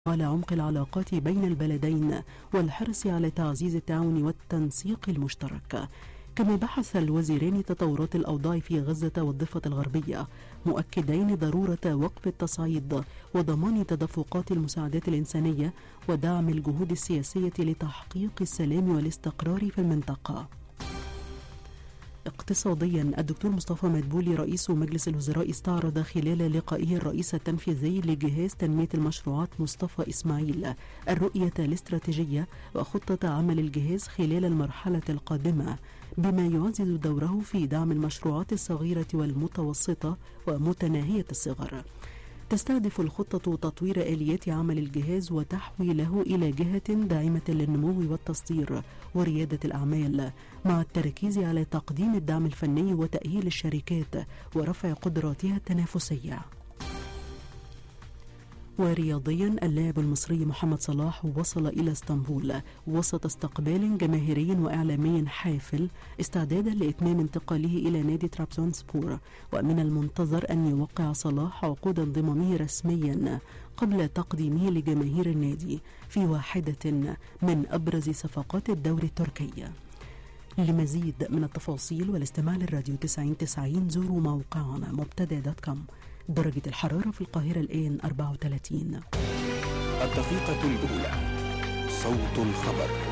على عمق العلاقات بين البلدين والحرص على تعزيز التعاون والتنسيق المشترك. كما بحث الوزيران تطورات الأوضاع في غزة والضفة الغربية، مؤكدين ضرورة وقف التصعيد وضمان تدفقات المساعدات الإنسانية ودعم الجهود السياسية لتحقيق السلام والاستقرار في المنطقة. اقتصاديا، الدكتور مصطفى مدبولي رئيس مجلس الوزراء استعرض خلال لقائه الرئيس التنفيذي لجهاز تنمية المشروعات مصطفى إسماعيل الرؤية الاستراتيجية وخطة عمل الجهاز خلال المرحلة القادمة، بما يعزز دوره في دعم المشروعات الصغيرة والمتوسطة ومتناهية الصغر. تستهدف الخطة تطوير آليات عمل الجهاز وتحويله إلى جهة داعمة للنمو والتصدير وريادة الأعمال، مع التركيز على تقديم الدعم الفني وتأهيل الشركات ورفع قدراتها التنافسية. ورياضيا، اللاعب المصري محمد صلاح وصل إلى اسطنبول وسط استقبال جماهيري وإعلامي حافل استعدادا لإتمام انتقاله إلى نادي ترابزونسبور، ومن المنتظر أن يوقع صلاح عقود انضمامه رسميا قبل تقديمه لجماهير النادي في واحدة من أبرز صفقات الدوري التركي. لمزيد من التفاصيل والاستماع للراديو 90 زوروا موقعنا مبتدأ.com. درجة الحرارة في القاهرة الآن 34. الدقيقة الأولى، صوت الخبر.